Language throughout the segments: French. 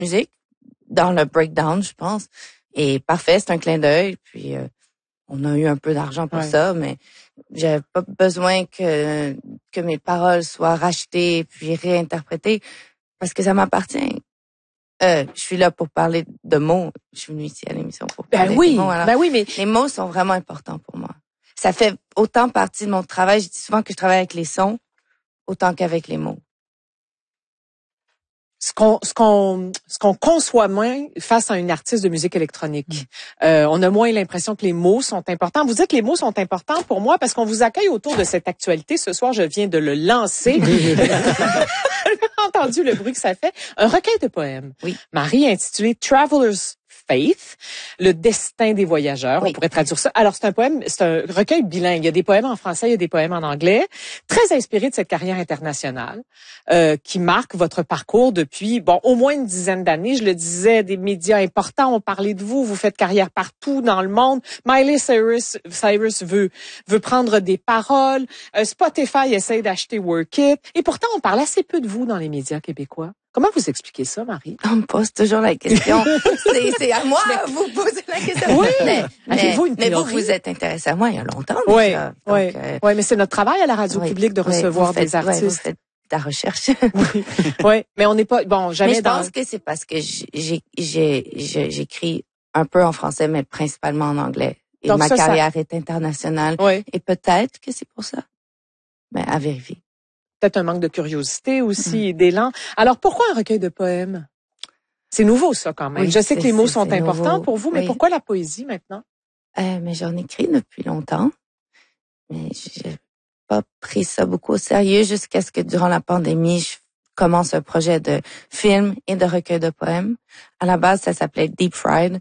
musique dans le breakdown, je pense. Et parfait, c'est un clin d'œil. Puis on a eu un peu d'argent pour ça, mais j'avais pas besoin que mes paroles soient rachetées puis réinterprétées parce que ça m'appartient. Je suis là pour parler de mots. Je suis venue ici à l'émission pour parler de mots. Alors, mais les mots sont vraiment importants pour moi. Ça fait autant partie de mon travail. Je dis souvent que je travaille avec les sons autant qu'avec les mots. Ce qu'on conçoit moins face à une artiste de musique électronique. On a moins l'impression que les mots sont importants. Vous dites que les mots sont importants pour moi parce qu'on vous accueille autour de cette actualité. Ce soir, je viens de le lancer. Entendu le bruit que ça fait. Un recueil de poèmes. Oui. Marie, intitulé Traveler's Faith, le destin des voyageurs. On pourrait traduire ça. Alors, c'est un recueil bilingue. Il y a des poèmes en français, il y a des poèmes en anglais. Très inspiré de cette carrière internationale, qui marque votre parcours depuis, au moins une dizaine d'années. Je le disais, des médias importants ont parlé de vous. Vous faites carrière partout dans le monde. Miley Cyrus veut prendre des paroles. Spotify essaie d'acheter Work It. Et pourtant, on parle assez peu de vous dans les médias québécois. Comment vous expliquez ça, Marie? On me pose toujours la question. C'est à moi de vous poser la question. Oui. Mais vous êtes intéressé à moi il y a longtemps déjà. Oui, mais c'est notre travail à la radio publique de recevoir des artistes. Vous faites ta recherche. oui, mais on n'est pas jamais. Mais je pense que c'est parce que j'écris un peu en français, mais principalement en anglais. Et donc, ma carrière est internationale. Oui. Et peut-être que c'est pour ça. Mais à vérifier. Peut-être un manque de curiosité aussi, et d'élan. Alors, pourquoi un recueil de poèmes? C'est nouveau, ça, quand même. Oui, je sais que les mots sont importants nouveau. pour vous, mais pourquoi la poésie maintenant? Mais j'en écris depuis longtemps. Mais j'ai pas pris ça beaucoup au sérieux jusqu'à ce que durant la pandémie, je commence un projet de film et de recueil de poèmes. À la base, ça s'appelait Deep Fried.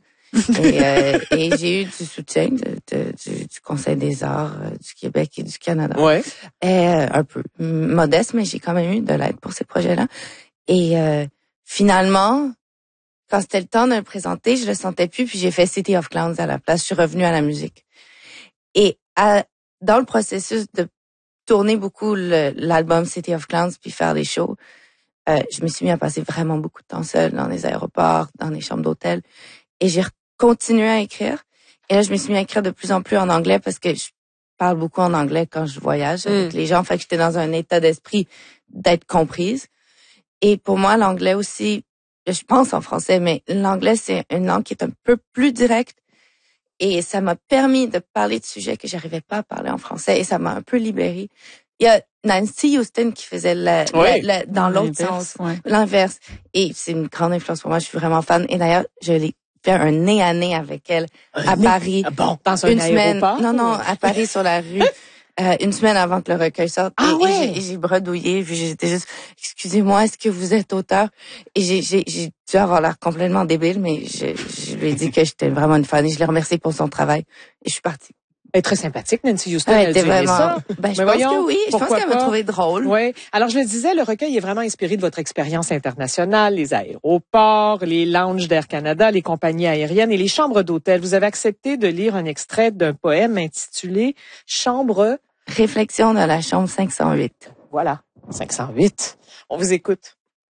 Et j'ai eu du soutien du Conseil des arts du Québec et du Canada. Ouais. Un peu modeste, mais j'ai quand même eu de l'aide pour ces projets-là. Et finalement, quand c'était le temps de le présenter, je le sentais plus, puis j'ai fait City of Clowns à la place. Je suis revenue à la musique. Et dans le processus de tourner beaucoup l'album City of Clowns, puis faire des shows, je me suis mis à passer vraiment beaucoup de temps seule dans les aéroports, dans les chambres d'hôtel. Et j'ai continué à écrire. Et là, je me suis mis à écrire de plus en plus en anglais parce que je parle beaucoup en anglais quand je voyage avec les gens. Fait que j'étais dans un état d'esprit d'être comprise. Et pour moi, l'anglais aussi, je pense en français, mais l'anglais, c'est une langue qui est un peu plus directe. Et ça m'a permis de parler de sujets que j'arrivais pas à parler en français. Et ça m'a un peu libérée. Il y a Nancy Houston qui faisait dans l'autre sens, l'inverse. Et c'est une grande influence pour moi. Je suis vraiment fan. Et d'ailleurs, je l'ai fait un nez à nez avec elle à Paris. Ah bon, dans un aéroport? Non, à Paris sur la rue. Une semaine avant que le recueil sorte. Et j'ai bredouillé, puis j'étais juste, excusez-moi, est-ce que vous êtes auteur? Et j'ai dû avoir l'air complètement débile, mais je lui ai dit que j'étais vraiment une fan et je l'ai remercié pour son travail. Et je suis partie. Elle est très sympathique, Nancy Houston. Elle était vraiment. Ça. Je pense que oui. Je pense qu'elle m'a trouvé drôle. Oui. Alors, je le disais, le recueil est vraiment inspiré de votre expérience internationale, les aéroports, les lounges d'Air Canada, les compagnies aériennes et les chambres d'hôtel. Vous avez accepté de lire un extrait d'un poème intitulé Chambre. Réflexion de la chambre 508. Voilà. 508. On vous écoute.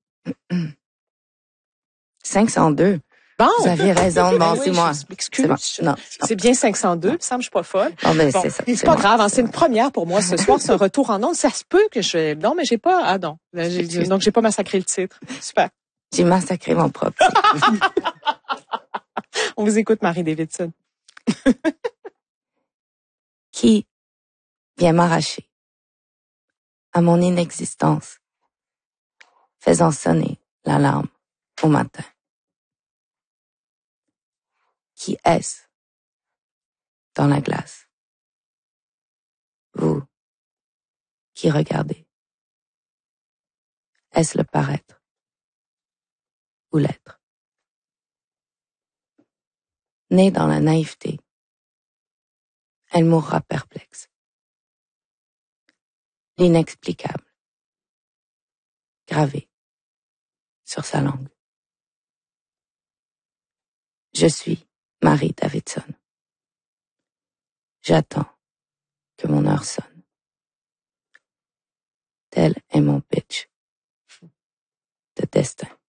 502. Bon. Vous aviez raison. Bon, c'est moi. Excuse. Non. C'est bien 502. Il me semble que je suis pas folle. Non, mais c'est ça. C'est pas grave. C'est une première pour moi ce soir. C'est un retour en ondes. Ça se peut que je... Non, mais j'ai pas... Ah non. Donc, j'ai pas massacré le titre. Super. J'ai massacré mon propre titre. On vous écoute, Marie Davidson. Qui vient m'arracher à mon inexistence, faisant sonner l'alarme au matin? Qui est-ce dans la glace? Vous qui regardez. Est-ce le paraître ou l'être? Née dans la naïveté, elle mourra perplexe. L'inexplicable, gravé sur sa langue. Je suis Marie Davidson. J'attends que mon heure sonne. Tel est mon pitch de destin.